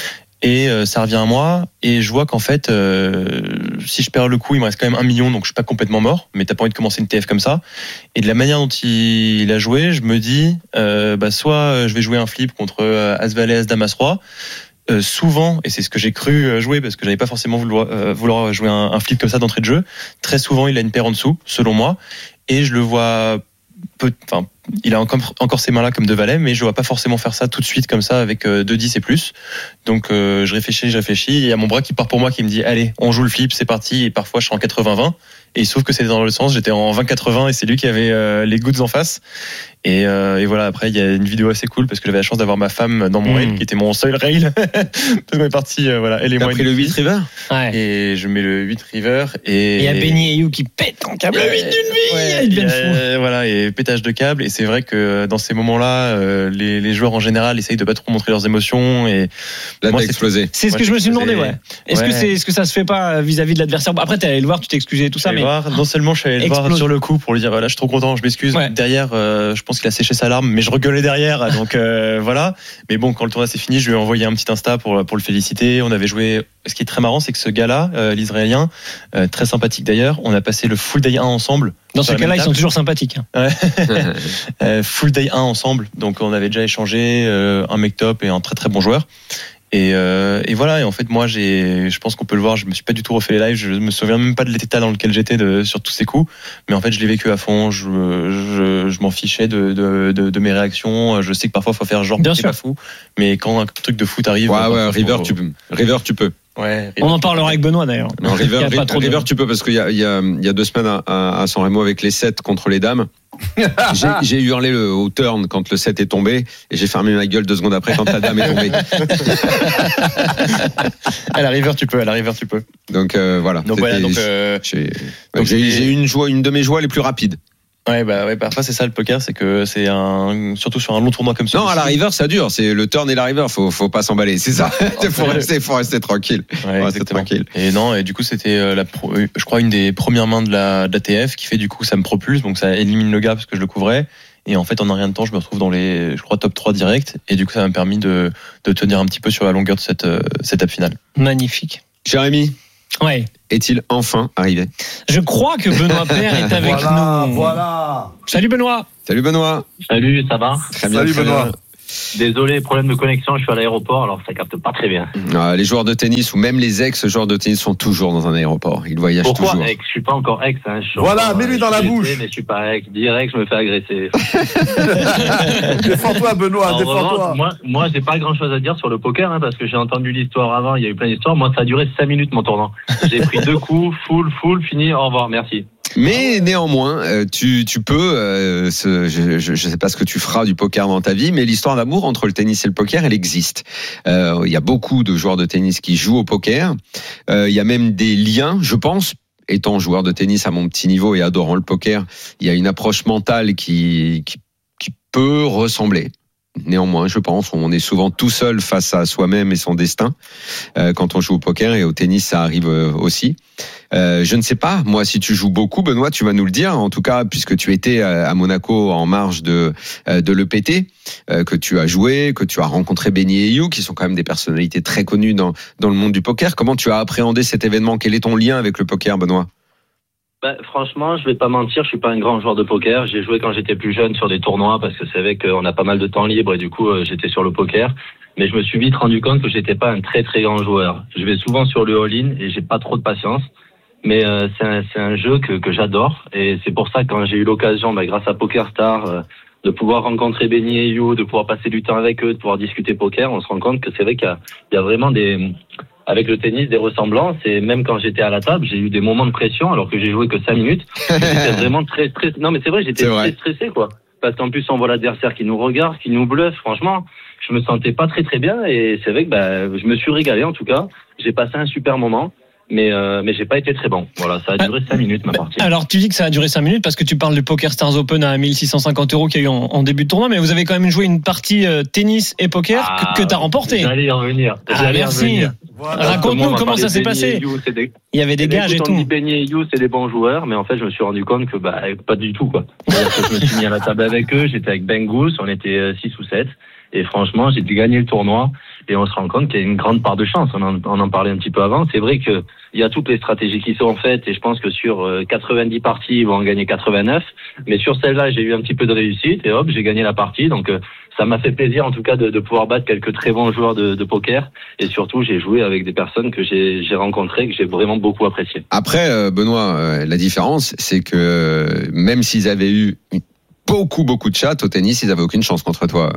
Et euh, ça revient à moi, et je vois qu'en fait, euh, si je perds le coup, il me reste quand même un million, donc je suis pas complètement mort, mais t'as pas envie de commencer une T F comme ça. Et de la manière dont il, il a joué, je me dis, euh, bah soit je vais jouer un flip contre euh, As-Valet, As-Dame, As-Roi. Euh, souvent, et c'est ce que j'ai cru jouer, parce que j'avais pas forcément vouloir, euh, vouloir jouer un, un flip comme ça d'entrée de jeu, très souvent il a une paire en dessous, selon moi, et je le vois peu, enfin, il a encore, encore ses mains là comme deux valets, mais je vois pas forcément faire ça tout de suite comme ça avec euh, deux dix et plus. Donc euh, je réfléchis, je réfléchis, et il y a mon bras qui part pour moi qui me dit allez, on joue le flip, c'est parti. Et parfois je suis en quatre-vingts vingt, et il se trouve que c'était dans le sens, j'étais en vingt quatre-vingts et c'est lui qui avait euh, les goods en face. Et, euh, et voilà, après il y a une vidéo assez cool parce que j'avais la chance d'avoir ma femme dans mon mmh. rail qui était mon seul rail. Parce qu'on est parti, euh, voilà, elle et T'as moi. T'as pris le huit river ouais. Et je mets le huit river. Et il y a Benny et You qui pètent en câble. Le huit d'une vie, ouais, ils deviennent fous. Voilà, et pétage de câble. Et c'est vrai que dans ces moments-là, euh, les, les joueurs en général essayent de pas trop montrer leurs émotions. Et là, t'as explosé. C'est ce que je me suis demandé, ouais. Est-ce ouais. que c'est, est-ce que ça se fait pas vis-à-vis de l'adversaire? Après, t'es allé le voir, tu t'es excusé et tout ça, mais. Voir, non seulement je suis allé le voir sur le coup pour lui dire, voilà, je suis trop content, je m'excuse. Ouais. Derrière, euh, je pense qu'il a séché sa larme, mais je rigolais derrière, donc euh, voilà. Mais bon, quand le tournoi s'est fini, je lui ai envoyé un petit Insta pour pour le féliciter. On avait joué. Ce qui est très marrant, c'est que ce gars-là, euh, l'Israélien, euh, très sympathique d'ailleurs, on a passé le full day un ensemble. Dans ce cas-là, ils sont toujours sympathiques. Ouais. euh, full day un ensemble, donc on avait déjà échangé euh, un mec top et un très très bon joueur. Et, euh, et voilà. Et en fait, moi, j'ai, je pense qu'on peut le voir. Je me suis pas du tout refait les lives. Je me souviens même pas de l'état dans lequel j'étais de, sur tous ces coups. Mais en fait, je l'ai vécu à fond. Je, je, je m'en fichais de, de, de, de mes réactions. Je sais que parfois, il faut faire genre, c'est pas fou. Mais quand un truc de foot arrive, ouais, ouais, River, faut... tu peux. River, tu peux. Ouais, on en parlera avec Benoît d'ailleurs. Non, River, River, River de... tu peux parce qu'il y a, il y a, il y a deux semaines à, à San Remo avec les sept contre les dames. j'ai, j'ai hurlé le, au turn quand le sept est tombé et j'ai fermé ma gueule deux secondes après quand la dame est tombée. À la River, tu peux. À la River, tu peux. Donc euh, voilà. Donc voilà. Donc, euh, j'ai, donc j'ai, j'ai une joie, une de mes joies les plus rapides. Ouais, bah, ouais, parfois c'est ça le poker, c'est que c'est un, surtout sur un long tournoi comme ça. Non, à la river, ça dure. C'est le turn et la river. Faut, faut pas s'emballer. C'est ça. faut rester, faut rester tranquille. Ouais, faut rester tranquille. Et non, et du coup, c'était la, pro, je crois, une des premières mains de la, de la T F qui fait du coup, ça me propulse, donc ça élimine le gars parce que je le couvrais. Et en fait, en un rien de temps, je me retrouve dans les, je crois, top trois direct. Et du coup, ça m'a permis de, de tenir un petit peu sur la longueur de cette, cette étape finale. Magnifique. Jérémy. Ouais. Est-il enfin arrivé? Je crois que Benoît Paire est avec voilà, nous. Voilà. Salut Benoît. Salut Benoît. Salut, ça va? Très bien. Salut très Benoît. bien. Désolé, problème de connexion, je suis à l'aéroport, alors ça capte pas très bien. Ah, les joueurs de tennis ou même les ex-joueurs de tennis sont toujours dans un aéroport. Ils voyagent Pourquoi toujours. Pourquoi ex? Je suis pas encore ex. Hein. Je voilà, encore, mets-lui euh, dans la bouche. Mais je suis pas ex. Direct, je me fais agresser. Défends-toi Benoît, alors, défends-toi. Moi, moi, j'ai pas grand-chose à dire sur le poker, hein, parce que j'ai entendu l'histoire avant, il y a eu plein d'histoires. Moi, ça a duré cinq minutes mon tournant. J'ai pris deux coups, full, full, fini, au revoir, merci. Mais néanmoins, euh, tu, tu peux, euh, ce, je, je, je sais pas ce que tu feras du poker dans ta vie, mais l'histoire d'amour entre le tennis et le poker, elle existe. Euh, il y a beaucoup de joueurs de tennis qui jouent au poker. Euh, il y a même des liens, je pense. Étant joueur de tennis à mon petit niveau et adorant le poker, il y a une approche mentale qui, qui, qui peut ressembler. Néanmoins, je pense, on est souvent tout seul face à soi-même et son destin euh, quand on joue au poker, et au tennis, ça arrive euh, aussi. Euh, je ne sais pas, moi, si tu joues beaucoup, Benoît, tu vas nous le dire. En tout cas, puisque tu étais à Monaco en marge de de l'E P T, euh, que tu as joué, que tu as rencontré Benny et You, qui sont quand même des personnalités très connues dans dans le monde du poker. Comment tu as appréhendé cet événement? Quel est ton lien avec le poker, Benoît? Bah, franchement, je vais pas mentir, je suis pas un grand joueur de poker. J'ai joué quand j'étais plus jeune sur des tournois parce que c'est vrai qu'on a pas mal de temps libre et du coup, euh, j'étais sur le poker. Mais je me suis vite rendu compte que j'étais pas un très très grand joueur. Je vais souvent sur le all-in et j'ai pas trop de patience. Mais euh, c'est un, c'est un jeu que, que j'adore et c'est pour ça que quand j'ai eu l'occasion, bah, grâce à PokerStar, euh, de pouvoir rencontrer Benny et You, de pouvoir passer du temps avec eux, de pouvoir discuter poker, on se rend compte que c'est vrai qu'il y a, il y a vraiment des... avec le tennis, des ressemblances. Et même quand j'étais à la table, j'ai eu des moments de pression alors que j'ai joué que cinq minutes. J'étais vraiment très stressé. Non, mais c'est vrai, j'étais très stressé, quoi. Parce qu'en plus, on voit l'adversaire qui nous regarde, qui nous bluffe. Franchement, je me sentais pas très très bien. Et c'est vrai que bah, je me suis régalé en tout cas. J'ai passé un super moment. Mais, euh, mais j'ai pas été très bon. Voilà, ça a duré cinq minutes ma partie. Alors tu dis que ça a duré cinq minutes parce que tu parles du Poker Stars Open à mille six cent cinquante euros qu'il y a eu en, en début de tournoi, mais vous avez quand même joué une partie euh, tennis et poker ah, que, que tu as remporté. J'allais y revenir. Ah, merci. Revenir. Voilà. Raconte-nous comment ça s'est passé. You, des... Il y avait des gages et tout. On dit Benny et You, c'est des bons joueurs, mais en fait je me suis rendu compte que bah pas du tout quoi. Je me suis mis à la table avec eux, j'étais avec Ben Goose, on était six ou sept. Et franchement, j'ai gagné le tournoi et on se rend compte qu'il y a une grande part de chance. On en, on en parlait un petit peu avant. C'est vrai que il y a toutes les stratégies qui sont faites et je pense que sur quatre-vingt-dix parties, ils vont en gagner quatre-vingt-neuf. Mais sur celle-là, j'ai eu un petit peu de réussite et hop, j'ai gagné la partie. Donc ça m'a fait plaisir en tout cas de, de pouvoir battre quelques très bons joueurs de, de poker. Et surtout, j'ai joué avec des personnes que j'ai, j'ai rencontrées, que j'ai vraiment beaucoup appréciées. Après, Benoît, la différence, c'est que même s'ils avaient eu beaucoup beaucoup de chats au tennis, ils avaient aucune chance contre toi.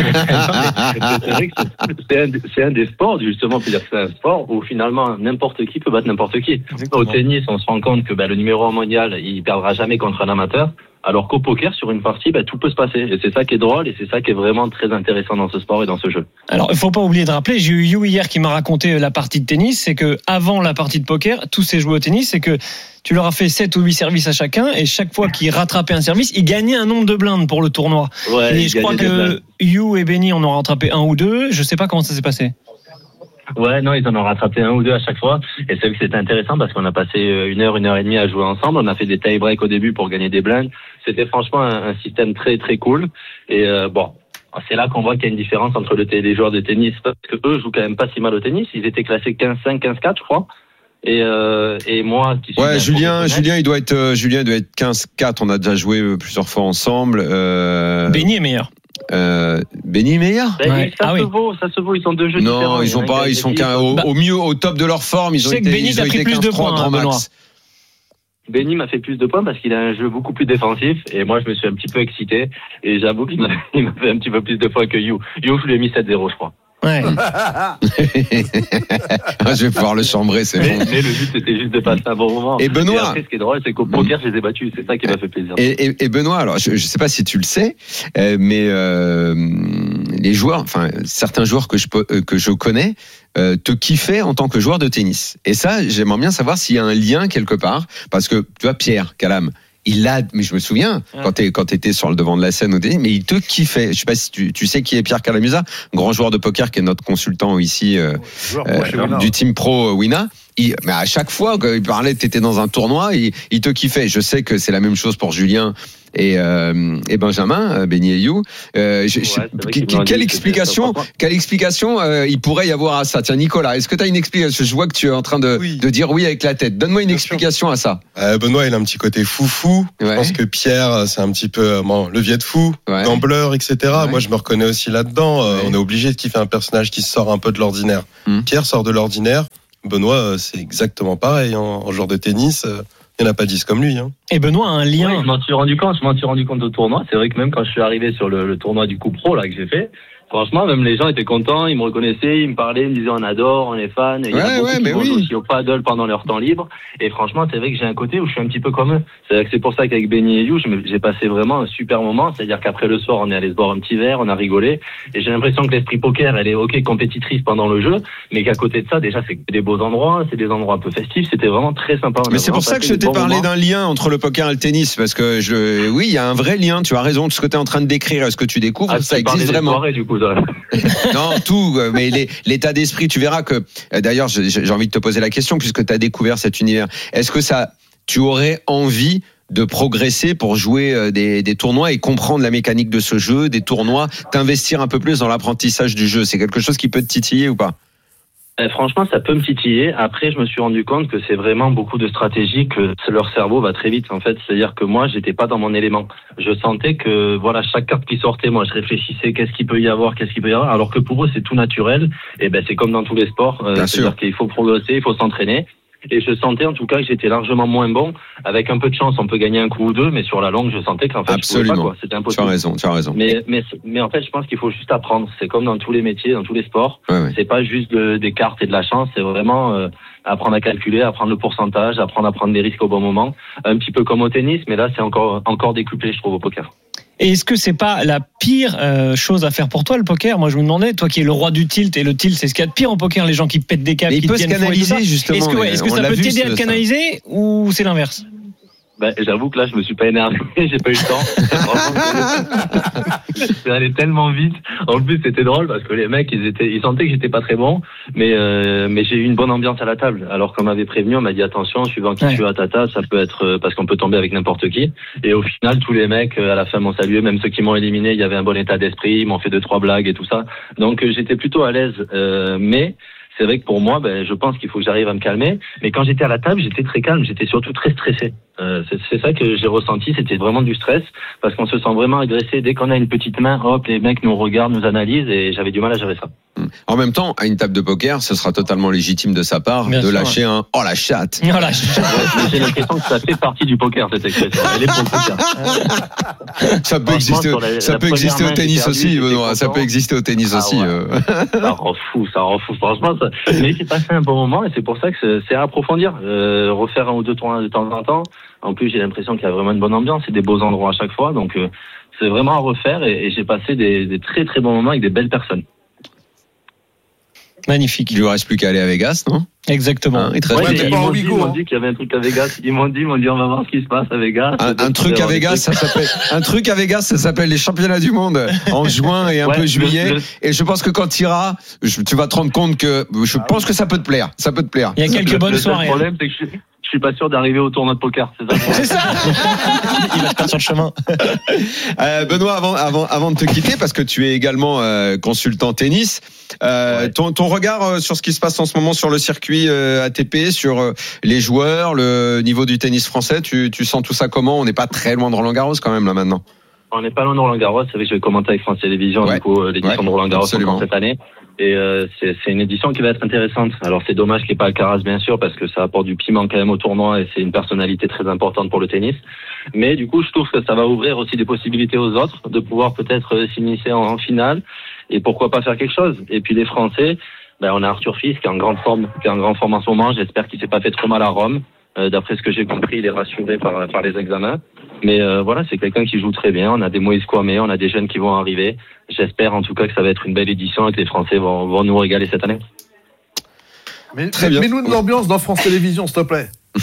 C'est vrai que c'est un, c'est un des sports, justement, c'est-à-dire que c'est un sport où finalement n'importe qui peut battre n'importe qui. Exactement. Au tennis, on se rend compte que bah, le numéro un mondial, il perdra jamais contre un amateur. Alors qu'au poker, sur une partie, bah, tout peut se passer. Et c'est ça qui est drôle et c'est ça qui est vraiment très intéressant dans ce sport et dans ce jeu. Alors, il faut pas oublier de rappeler, j'ai eu You hier qui m'a raconté la partie de tennis, c'est que avant la partie de poker, tous ces joueurs au tennis, c'est que tu leur as fait sept ou huit services à chacun et chaque fois qu'ils rattrapaient un service, ils gagnaient un nombre de blindes pour le tournoi. Ouais, et je crois que You et Benny en ont rattrapé un ou deux. Je sais pas comment ça s'est passé. Ouais, non, ils en ont rattrapé un ou deux à chaque fois. Et c'est vrai que c'était intéressant parce qu'on a passé une heure, une heure et demie à jouer ensemble. On a fait des tie-breaks au début pour gagner des blindes. C'était franchement un, un système très, très cool. Et euh, bon, c'est là qu'on voit qu'il y a une différence entre le, les joueurs de tennis. Parce que eux jouent quand même pas si mal au tennis. Ils étaient classés quinze cinq, quinze quatre, je crois. Et, euh, et moi, qui suis ouais, Julien, Julien, il doit être, euh, Julien, il doit être quinze quatre. On a déjà joué plusieurs fois ensemble. Euh... Benny est meilleur. Euh, Benny meilleur. Ben, ouais. Ça ah se oui. vaut, ça se vaut. Ils sont deux jeux non, différents. Non, ils ont pas, ils sont qu'un, au, au mieux, au top de leur forme. Ils ont été, Benny ils ont été quinze trois grand max. Benny m'a fait plus de points parce qu'il a un jeu beaucoup plus défensif et moi je me suis un petit peu excité et j'avoue qu'il m'a, il m'a fait un petit peu plus de points que You. You, je lui ai mis sept zéro, je crois. Ouais. Je vais pouvoir le chambrer, c'est mais, bon. Mais le but c'était juste de passer un bon moment. Et Benoît. Et après, ce qui est drôle, c'est qu'au poker, je les ai battus. C'est ça qui m'a fait plaisir. Et, et, et Benoît, alors je, je sais pas si tu le sais, euh, mais euh, les joueurs, enfin certains joueurs que je que je connais, euh, te kiffaient en tant que joueur de tennis. Et ça, j'aimerais bien savoir s'il y a un lien quelque part, parce que tu vois Pierre Calam. il a, mais je me souviens, ouais. quand tu quand t'étais sur le devant de la scène au tennis, mais il te kiffait. Je sais pas si tu, tu sais qui est Pierre Calamusa, grand joueur de poker qui est notre consultant ici, euh, euh, du team pro Wina. Il, mais à chaque fois qu'il parlait, t'étais dans un tournoi, il, il te kiffait. Je sais que c'est la même chose pour Julien et, euh, et Benjamin Benyayou. Euh, je, ouais, je, quelle, explication, quelle explication euh, il pourrait y avoir à ça? Tiens, Nicolas, est-ce que tu as une explication? Je vois que tu es en train de, oui. de dire oui avec la tête. Donne-moi une Bien explication sûr. à ça. Euh, Benoît, il a un petit côté foufou. Ouais. Je pense que Pierre, c'est un petit peu bon, levier de fou, ouais. gambleur, et cetera. Ouais. Moi, je me reconnais aussi là-dedans. Ouais. On est obligé de kiffer un personnage qui sort un peu de l'ordinaire. Hum. Pierre sort de l'ordinaire. Benoît, c'est exactement pareil. En, en joueur de tennis, il n'y en a pas dix comme lui. Hein. Et Benoît a un lien. Oui, je m'en suis rendu compte. Je m'en suis rendu compte au tournoi. C'est vrai que même quand je suis arrivé sur le, le tournoi du coup pro là que j'ai fait, franchement, même les gens étaient contents. Ils me reconnaissaient, ils me parlaient, ils me disaient on adore, on est fan. Et il y a beaucoup qui vont oui. aussi au paddle pendant leur temps libre. Et franchement, c'est vrai que j'ai un côté où je suis un petit peu comme eux. C'est que c'est pour ça qu'avec Benny et You, j'ai passé vraiment un super moment. C'est-à-dire qu'après le soir, on est allé se boire un petit verre, on a rigolé. Et j'ai l'impression que l'esprit poker, elle est ok compétitrice pendant le jeu, mais qu'à côté de ça, déjà, c'est des beaux endroits, c'est des endroits un peu festifs. C'était vraiment très sympa. On mais c'est pour ça que je t'ai parlé d'un lien entre le poker et le tennis, parce que je, oui, il y a un vrai lien. Tu as raison. Tout ce que tu es en train de décrire, est-ce que tu découvres, ah, ça existe vraiment. Soirées, du coup, ça. Non, tout, mais les, l'état d'esprit, tu verras que, d'ailleurs, j'ai, j'ai envie de te poser la question, puisque tu as découvert cet univers. Est-ce que ça, tu aurais envie de progresser pour jouer des, des tournois et comprendre la mécanique de ce jeu, des tournois, t'investir un peu plus dans l'apprentissage du jeu? C'est quelque chose qui peut te titiller ou pas? Euh, franchement, ça peut me titiller. Après, je me suis rendu compte que c'est vraiment beaucoup de stratégie, que leur cerveau va très vite, en fait. C'est-à-dire que moi, j'étais pas dans mon élément. Je sentais que, voilà, chaque carte qui sortait, moi, je réfléchissais, qu'est-ce qu'il peut y avoir, qu'est-ce qu'il peut y avoir. Alors que pour eux, c'est tout naturel. Et ben, c'est comme dans tous les sports. Euh, c'est-à-dire qu'il faut progresser, il faut s'entraîner. Et je sentais en tout cas que j'étais largement moins bon. Avec un peu de chance, on peut gagner un coup ou deux, mais sur la longue, je sentais qu'en fait, Absolument. je pouvais pas, quoi. C'était impossible. Tu as raison, tu as raison. Mais, mais, mais en fait, je pense qu'il faut juste apprendre. C'est comme dans tous les métiers, dans tous les sports. Ouais, ouais. C'est pas juste de, des cartes et de la chance. C'est vraiment euh, apprendre à calculer, apprendre le pourcentage, apprendre à prendre des risques au bon moment. Un petit peu comme au tennis, mais là, c'est encore, encore décuplé, je trouve, au poker. Et est-ce que c'est pas la pire euh, chose à faire pour toi, le poker? Moi, je me demandais, toi qui es le roi du tilt, et le tilt, c'est ce qu'il y a de pire au poker, les gens qui pètent des câbles, qui il peut se canaliser, justement. Est-ce que, ouais, est-ce que ça peut t'aider à te canaliser, ou c'est l'inverse? Ben, j'avoue que là, je me suis pas énervé, j'ai pas eu le temps. C'est allé tellement vite. En plus, c'était drôle parce que les mecs, ils étaient, ils sentaient que j'étais pas très bon, mais euh, mais j'ai eu une bonne ambiance à la table. Alors qu'on m'avait prévenu, on m'a dit attention, suivant qui ouais. tu as à ta table, ça peut être parce qu'on peut tomber avec n'importe qui. Et au final, tous les mecs à la fin m'ont salué, même ceux qui m'ont éliminé, il y avait un bon état d'esprit, ils m'ont fait deux trois blagues et tout ça. Donc j'étais plutôt à l'aise, euh, mais c'est vrai que pour moi, ben, je pense qu'il faut que j'arrive à me calmer. Mais quand j'étais à la table, j'étais très calme, j'étais surtout très stressé. Euh, c'est, c'est ça que j'ai ressenti, c'était vraiment du stress, parce qu'on se sent vraiment agressé. Dès qu'on a une petite main, hop, les mecs nous regardent, nous analysent, et j'avais du mal à gérer ça. En même temps, à une table de poker, ce sera totalement légitime de sa part Bien de sûr, lâcher ouais. un « oh la chatte ». Oh la chatte. Ouais, j'ai l'impression que ça fait partie du poker, cette expression. Elle est pour le poker. Ça peut exister, la, ça la peut exister au tennis perdu, aussi, Benoît. Ça peut exister au tennis ah, aussi. Ouais. Euh. Ça rend fou, ça rend fou. Franchement, ça... mais j'ai passé un bon moment, et c'est pour ça que c'est, c'est à approfondir. Euh, refaire un ou deux tournois de temps en temps. En plus, j'ai l'impression qu'il y a vraiment une bonne ambiance et des beaux endroits à chaque fois. Donc, euh, c'est vraiment à refaire, et, et j'ai passé des, des très très bons moments avec des belles personnes. Magnifique. Il lui reste plus qu'à aller à Vegas, non? Exactement. Hein, ouais, ils, m'ont dit, ils m'ont dit qu'il y avait un truc à Vegas. Ils m'ont dit, ils m'ont dit, on va voir ce qui se passe à Vegas. Un, un truc à Vegas, ça s'appelle, un truc à Vegas, ça s'appelle les championnats du monde en juin et un ouais, peu juillet. Le... Et je pense que quand tu iras, je, tu vas te rendre compte que je pense que ça peut te plaire. Ça peut te plaire. Il y a quelques le, bonnes le soirées. Le problème, c'est que je suis, je suis pas sûr d'arriver au tournoi de poker. C'est ça. C'est ça. Il va se perdre sur le chemin. Euh, Benoît, avant, avant, avant de te quitter, parce que tu es également euh, consultant tennis, euh, ouais. ton, ton regard sur ce qui se passe en ce moment sur le circuit euh, A T P, sur euh, les joueurs, le niveau du tennis français, tu, tu sens tout ça comment? On n'est pas très loin de Roland Garros quand même là maintenant. On n'est pas loin de Roland Garros. C'est vrai que je vais commenter avec France Télévisions ouais. du coup l'édition ouais, de Roland Garros cette année. Et euh, c'est, c'est une édition qui va être intéressante. Alors c'est dommage qu'il n'y ait pas Alcaraz bien sûr, parce que ça apporte du piment quand même au tournoi, et c'est une personnalité très importante pour le tennis. Mais du coup, je trouve que ça va ouvrir aussi des possibilités aux autres de pouvoir peut-être s'initier en, en finale, et pourquoi pas faire quelque chose. Et puis les Français, ben on a Arthur Fils qui est en grande forme, qui est en grande forme en ce moment. J'espère qu'il s'est pas fait trop mal à Rome. Euh, d'après ce que j'ai compris, il est rassuré par, par les examens. Mais euh, voilà, c'est quelqu'un qui joue très bien. On a des Moïse Kouamé, on a des jeunes qui vont arriver. J'espère en tout cas que ça va être une belle édition et que les Français vont, vont nous régaler cette année. Mais, très bien. Mets-nous de l'ambiance dans France Télévisions, s'il te plaît.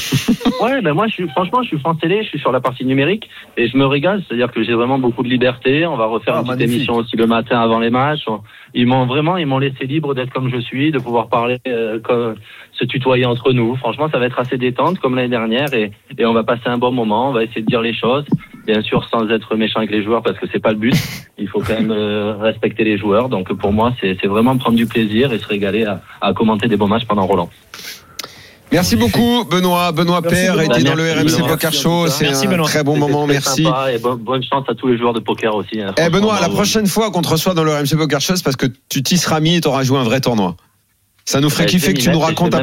Ouais, ben moi, je suis, franchement, je suis France Télé, je suis sur la partie numérique et je me régale. C'est-à-dire que j'ai vraiment beaucoup de liberté. On va refaire Ah, une petite magnifique. émission aussi le matin avant les matchs. Ils m'ont vraiment, ils m'ont laissé libre d'être comme je suis, de pouvoir parler, euh, comme, se tutoyer entre nous. Franchement, ça va être assez détente comme l'année dernière et, et on va passer un bon moment. On va essayer de dire les choses, bien sûr, sans être méchant avec les joueurs parce que c'est pas le but. Il faut quand même euh, respecter les joueurs. Donc pour moi, c'est, c'est vraiment prendre du plaisir et se régaler à, à commenter des bons matchs pendant Roland. Merci beaucoup, Benoît. Benoît Merci, Paire Benoît. était dans le Merci, R M C Benoît. Poker Show. C'est Merci, un Benoît. très bon C'était moment. très Merci. sympa et bo- bonne chance à tous les joueurs de poker aussi. Hein, Eh Benoît, la bravo. prochaine fois qu'on te reçoit dans le R M C Poker Show, c'est parce que tu t'y seras mis et t'auras joué un vrai tournoi. Ça nous ferait Ouais, kiffer que tu je vais nous m'y mettre et racontes je vais